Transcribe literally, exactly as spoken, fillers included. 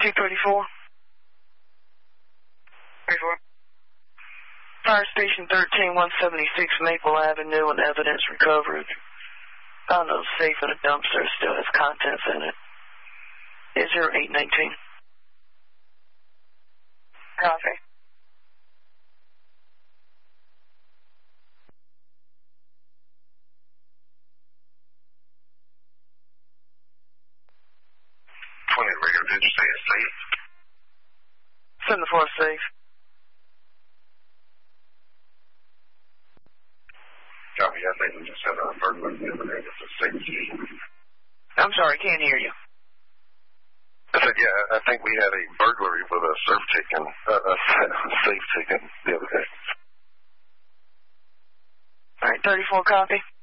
two thirty-four. thirty-four. Fire Station thirteen, one seventy-six Maple Avenue, and evidence recovered. Found a safe in a dumpster, still has contents in it. Is zero eight nineteen. Copy. twenty radio, did you say it's safe? seven four safe. Copy, I think we just had a burglar eliminated for safety. I'm sorry, can't hear you. I said, yeah, I think we had a burglary with a surf ticket, uh, a safe ticket the other day. All right, thirty-four copy.